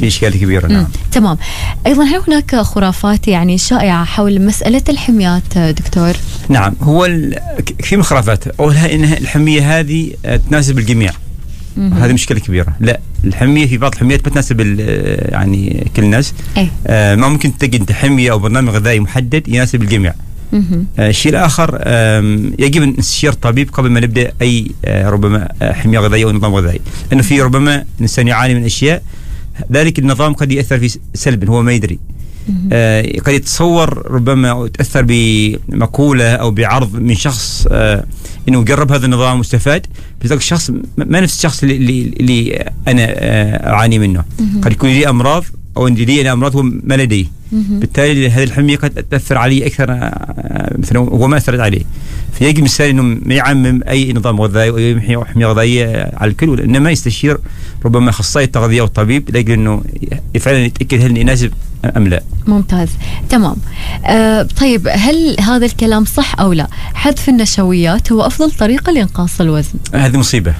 في إشكال كبيرة. نعم. تمام. أيضا هل هناك خرافات يعني شائعة حول مسألة الحميات دكتور؟ نعم، هو كثير من الخرافات. أولها إن الحمية هذه تناسب الجميع. هذه مشكلة كبيرة. لا، الحمية في بعض الحميات ما تناسب يعني كل الناس. ما ممكن تجد حمية أو برنامج غذائي محدد يناسب الجميع. الشيء الآخر، يجب أن نستشير طبيب قبل ما نبدأ أي ربما حمية غذائية أو نظام غذائي، لأنه في ربما الإنسان يعاني من أشياء ذلك النظام قد يأثر فيه سلبا هو ما يدري. قد يتصور ربما أو يتأثر بمقولة أو بعرض من شخص إنه جرب هذا النظام واستفاد، بس ذاك الشخص ما نفس الشخص اللي أنا أعاني منه. قد يكون لي أمراض أو إن لي أنا أمراض هو ما لديه، بالتالي هذه الحمية قد تأثر علي أكثر مثلا هو ما أثرت عليه. فيجب الإنسان إنه ما يعمم أي نظام غذائي أو أي حمية غذائية على الكل، إنما يستشير ربما أخصائي التغذية والطبيب لأجل إنه فعلا يتأكد هل يناسب أم لا. ممتاز. تمام. طيب، هل هذا الكلام صح أو لا؟ حذف النشويات هو أفضل طريقة لإنقاص الوزن؟ هذه مصيبة.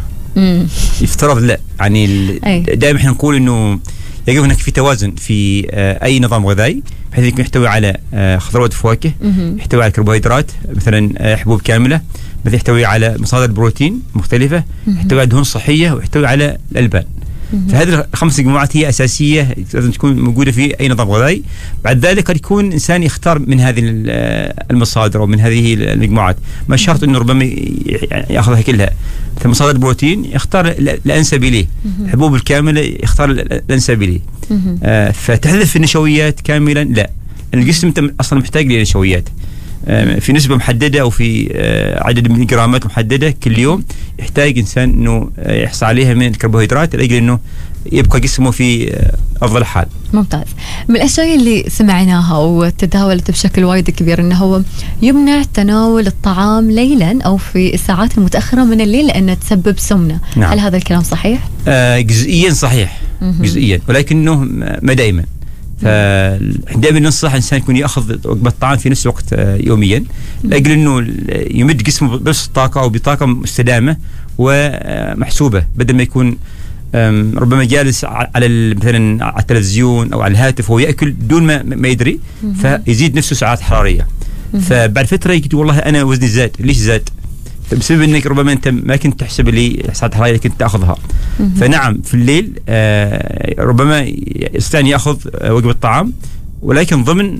يفترض لا، يعني دائما احنا نقول إنه يجب هناك في توازن في أي نظام غذائي، بحيث يكون يحتوي على خضروات وفواكه، يحتوي على كربوهيدرات مثلا حبوب كاملة، مثل يحتوي على مصادر بروتين مختلفة، يحتوي على دهون صحية، ويحتوي على الألبان. فهذه الخمس مجموعات هي أساسية لازم تكون موجودة في أي نظام غذائي. بعد ذلك قد يكون إنسان يختار من هذه المصادر أو من هذه المجموعات، ما شرط إنه ربما يأخذها كلها. مثل مصادر البروتين يختار الأنسب إليه، الحبوب الكاملة يختار الأنسب إليه. فتحذف النشويات كاملا لا، الجسم أصلا محتاج للنشويات في نسبة محددة أو في عدد من الجرامات محددة كل يوم، يحتاج إنسان إنه يحصل عليها من الكربوهيدرات لأجل إنه يبقى جسمه في أفضل حال. ممتاز. من الأشياء اللي سمعناها وتداولت بشكل وايد كبير إنه هو يمنع تناول الطعام ليلا أو في الساعات المتأخرة من الليل لأنه تسبب سمنة. نعم. هل هذا الكلام صحيح؟ جزئيا صحيح، جزئيا، ولكنه ما دائما. فدائما ننصح الإنسان يكون يأخذ وجبة طعام في نفس الوقت يوميا، لأجل أنه يمد جسمه بنفس الطاقة أو بطاقة مستدامة ومحسوبة، بدل ما يكون ربما جالس على مثلا على التلفزيون أو على الهاتف وهو يأكل دون ما يدري، فيزيد نفسه سعرات حرارية. فبعد فترة يقول والله أنا وزني زاد. ليش زاد؟ بسبب انك ربما انت ما كنت تحسب اللي سعرات الحراريه كنت تاخذها. فنعم في الليل ربما يستطيع ان ياخذ وجبه طعام، ولكن ضمن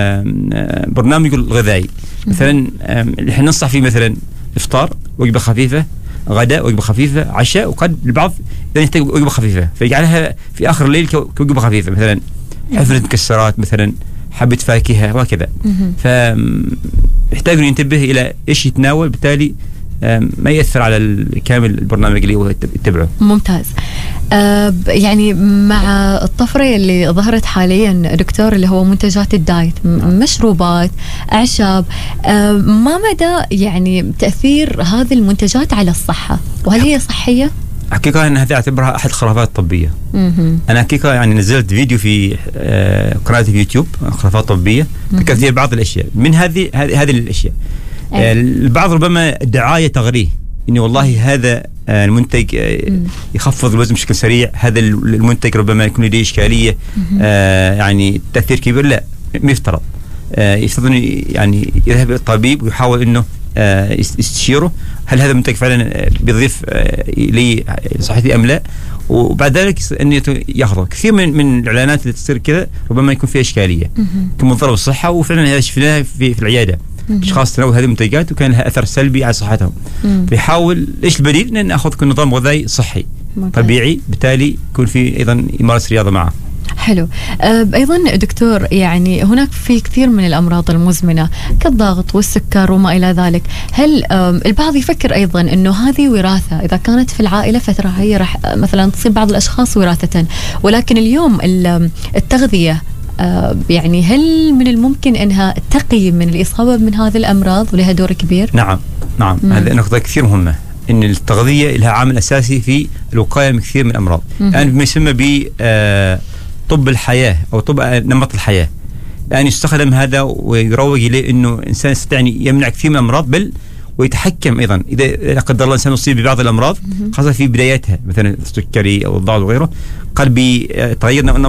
برنامج الغذائي. مثلا احنا ننصح فيه مثلا افطار وجبه خفيفه، غداء وجبه خفيفه، عشاء، وقد البعض يحتاج وجبه خفيفه فيجعلها في اخر الليل كوجبه خفيفه، مثلا حفنه مكسرات، مثلا حبة فاكهة وكذا. فيحتاج أن ينتبه إلى إيش يتناول، بالتالي ما يأثر على كامل البرنامج اللي هو يتبعه. ممتاز. يعني مع الطفرة اللي ظهرت حاليا دكتور اللي هو منتجات الدايت، مشروبات، أعشاب، ما مدى يعني تأثير هذه المنتجات على الصحة، وهل هي صحية؟ حقيقة أنا هذه أعتبرها أحد الخرافات الطبية. أنا حقيقة يعني نزلت فيديو في قناة في يوتيوب خرافات طبية ذكرت فيها بعض الأشياء. من هذه الأشياء البعض ربما دعاية تغريه إنه والله هذا المنتج يخفض الوزن بشكل سريع، هذا المنتج ربما يكون لديه إشكالية يعني تأثير كبير. لا، ما يفترض. يفترض يعني يذهب إلى الطبيب ويحاول إنه يستشيره هل هذا المنتج فعلا بيضيف لي صحتي أم لا، وبعد ذلك أن ياخذه. كثير من الإعلانات اللي تصير كذا ربما يكون فيها إشكالية، يكون مضرة بالصحة، وفعلا هذا شفناها في العيادة، أشخاص تناول هذه المنتجات وكان لها أثر سلبي على صحتهم. بيحاول إيش البديل؟ أن نأخذ نظام غذائي صحي طبيعي، بالتالي يكون في أيضا يمارس رياضة معه. حلو. أيضا دكتور، يعني هناك في كثير من الأمراض المزمنة كالضغط والسكر وما إلى ذلك. هل البعض يفكر أيضا أنه هذه وراثة، إذا كانت في العائلة فترة هي راح مثلا تصيب بعض الأشخاص وراثة، ولكن اليوم التغذية يعني هل من الممكن أنها تقي من الإصابة من هذه الأمراض ولها دور كبير؟ نعم. هذه نقطة كثير مهمة، إن التغذية لها عامل أساسي في الوقاية من كثير من الأمراض. الآن ما يسمى ب طب الحياة أو طب نمط الحياة، يعني يستخدم هذا ويروج إليه إنه إنسان يستطيع يمنع كثير من الأمراض، بل ويتحكم أيضا إذا لا قدر الله الإنسان يصيب ببعض الأمراض خاصة في بدايتها، مثلا السكري أو الضغط وغيره، قد بيتغير